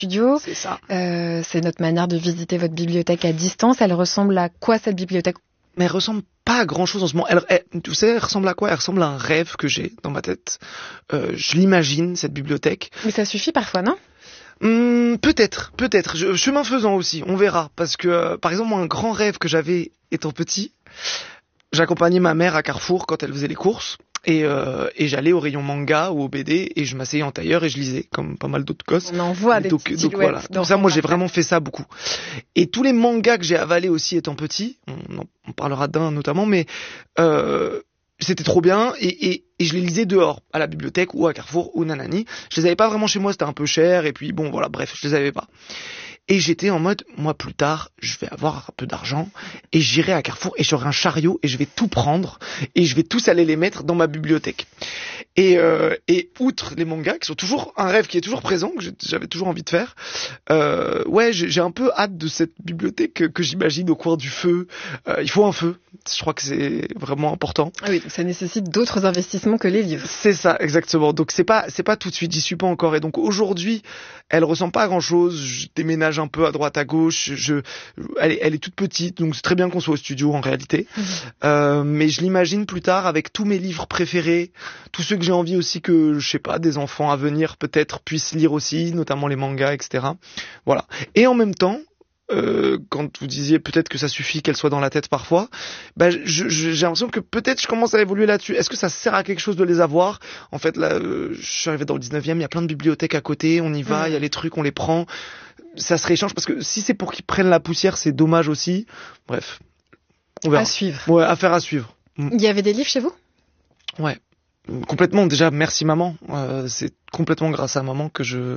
studio. C'est ça. C'est notre manière de visiter votre bibliothèque à distance. Elle ressemble à quoi cette bibliothèque ? Mais elle ressemble pas à grand chose en ce moment. Tu sais, elle ressemble à quoi? Elle ressemble à un rêve que j'ai dans ma tête. Je l'imagine, cette bibliothèque. Mais ça suffit parfois, non ? Peut-être. Chemin faisant aussi, on verra. Parce que, par exemple, moi, un grand rêve que j'avais étant petit, j'accompagnais ma mère à Carrefour quand elle faisait les courses. Et j'allais au rayon manga ou au BD et je m'asseyais en tailleur et je lisais comme pas mal d'autres gosses. On en voit des petites silhouettes. Voilà. Donc ça, moi j'ai vraiment fait ça beaucoup. Et tous les mangas que j'ai avalés aussi étant petit, on parlera d'un notamment, mais c'était trop bien et je les lisais dehors, à la bibliothèque ou à Carrefour ou nanani. Je les avais pas vraiment chez moi, c'était un peu cher et puis bon voilà, bref, je les avais pas. Et j'étais en mode, moi plus tard, je vais avoir un peu d'argent et j'irai à Carrefour et j'aurai un chariot et je vais tout prendre et je vais tous aller les mettre dans ma bibliothèque. Et outre les mangas, qui sont toujours un rêve qui est toujours présent, que j'avais toujours envie de faire, j'ai un peu hâte de cette bibliothèque que j'imagine au coin du feu. Il faut un feu, je crois que c'est vraiment important. Ah oui, donc ça nécessite d'autres investissements que les livres. C'est ça, exactement. Donc c'est pas tout de suite, j'y suis pas encore. Et donc aujourd'hui, elle ressemble pas à grand chose. Je déménage un peu à droite à gauche. Elle est toute petite, donc c'est très bien qu'on soit au studio en réalité. Mais je l'imagine plus tard avec tous mes livres préférés, tous ceux que j'ai envie aussi que, je sais pas, des enfants à venir peut-être puissent lire aussi, notamment les mangas, etc. Voilà. Et en même temps, quand vous disiez peut-être que ça suffit qu'elle soit dans la tête parfois, j'ai l'impression que peut-être je commence à évoluer là-dessus. Est-ce que ça sert à quelque chose de les avoir? En fait, là, je suis arrivé dans le 19e, il y a plein de bibliothèques à côté, on y va, il y a les trucs, on les prend. Ça se rééchange parce que si c'est pour qu'ils prennent la poussière, c'est dommage aussi. Bref, on verra. À suivre. Ouais, affaire à suivre. Il y avait des livres chez vous? Ouais. Complètement. Déjà, merci maman. C'est complètement grâce à maman que je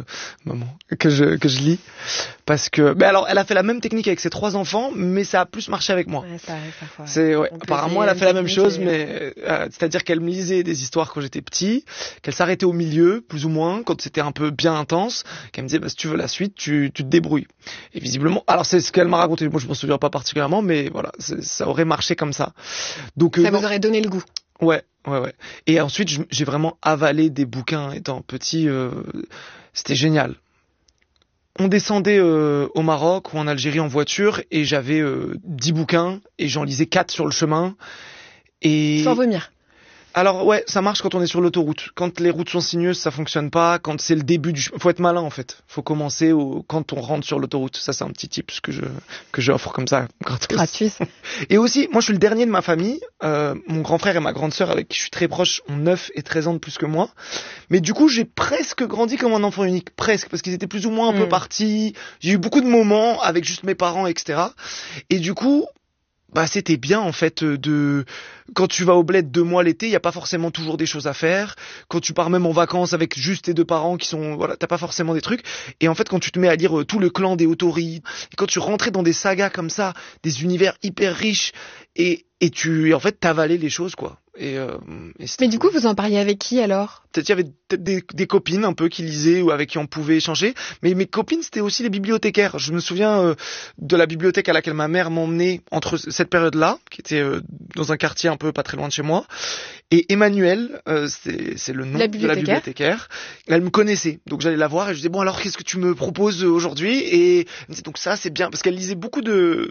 lis, parce que, alors, elle a fait la même technique avec ses 3 enfants, mais ça a plus marché avec moi. Ouais, ça arrive parfois. Apparemment, elle a fait la même chose, mais c'est-à-dire qu'elle me lisait des histoires quand j'étais petit, qu'elle s'arrêtait au milieu, plus ou moins, quand c'était un peu bien intense, qu'elle me disait, si tu veux la suite, tu te débrouilles. Et visiblement, alors c'est ce qu'elle m'a raconté. Moi, je m'en souviens pas particulièrement, mais voilà, ça aurait marché comme ça. Donc, ça vous aurait donné le goût. Ouais. Et ensuite, j'ai vraiment avalé des bouquins étant petit. C'était génial. On descendait au Maroc ou en Algérie en voiture et j'avais 10 bouquins et j'en lisais 4 sur le chemin. Sans vomir. Alors ouais, ça marche quand on est sur l'autoroute. Quand les routes sont sinueuses, ça fonctionne pas. Quand c'est le début faut être malin en fait. Faut commencer quand on rentre sur l'autoroute. Ça c'est un petit tip que j'offre comme ça gratos. Et aussi, moi je suis le dernier de ma famille. Mon grand frère et ma grande sœur avec qui je suis très proche ont 9 et 13 ans de plus que moi. Mais du coup, j'ai presque grandi comme un enfant unique, presque, parce qu'ils étaient plus ou moins un peu partis. J'ai eu beaucoup de moments avec juste mes parents, etc. Et du coup, c'était bien en fait quand tu vas au bled 2 mois l'été, il y a pas forcément toujours des choses à faire. Quand tu pars même en vacances avec juste tes 2 parents qui sont t'as pas forcément des trucs. Et en fait, quand tu te mets à lire tout le clan des Autori, et quand tu rentrais dans des sagas comme ça, des univers hyper riches et en fait t'avalais les choses quoi. Mais du coup, vous en parliez avec qui alors? Peut-être il y avait des copines un peu qui lisaient ou avec qui on pouvait échanger. Mais mes copines, c'était aussi les bibliothécaires. Je me souviens de la bibliothèque à laquelle ma mère m'emmenait entre cette période-là, qui était dans un quartier un peu pas très loin de chez moi. Et Emmanuel, c'est le nom de la bibliothécaire. Elle me connaissait, donc j'allais la voir et je disais bon alors qu'est-ce que tu me proposes aujourd'hui? Et elle me disait donc ça c'est bien parce qu'elle lisait beaucoup de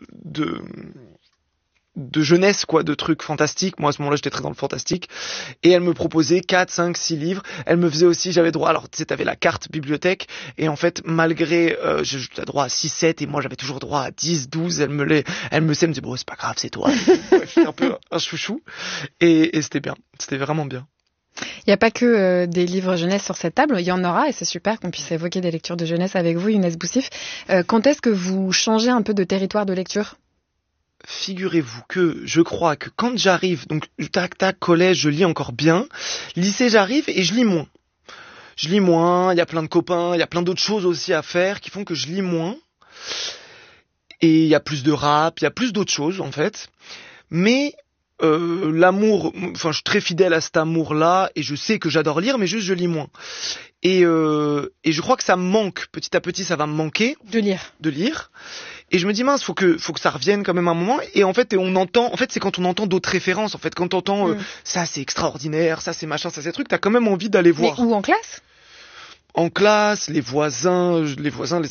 jeunesse quoi, de trucs fantastiques. Moi à ce moment-là j'étais très dans le fantastique et elle me proposait 4, 5, 6 livres. Elle me faisait aussi, j'avais droit, alors tu sais t'avais la carte bibliothèque et en fait malgré j'avais droit à 6, 7 et moi j'avais toujours droit à 10, 12, elle me disait bon c'est pas grave c'est toi. Bref, un peu un chouchou et c'était bien, c'était vraiment bien. Il n'y a pas que des livres jeunesse sur cette table, il y en aura et c'est super qu'on puisse évoquer des lectures de jeunesse avec vous, Younes Boussif. Quand est-ce que vous changez un peu de territoire de lecture? Figurez-vous que je crois que quand j'arrive, donc tac, collège, je lis encore bien. Lycée, j'arrive et je lis moins. Je lis moins, il y a plein de copains, il y a plein d'autres choses aussi à faire qui font que je lis moins. Et il y a plus de rap, il y a plus d'autres choses en fait. Mais l'amour, enfin je suis très fidèle à cet amour-là et je sais que j'adore lire, mais juste je lis moins. Et je crois que ça me manque, petit à petit ça va me manquer. De lire. Et je me dis mince, faut que ça revienne quand même un moment. Et en fait, c'est quand on entend d'autres références. En fait, quand t'entends ça c'est extraordinaire, ça c'est machin, ça c'est truc, t'as quand même envie d'aller voir. Mais où en classe? En classe, les voisins, les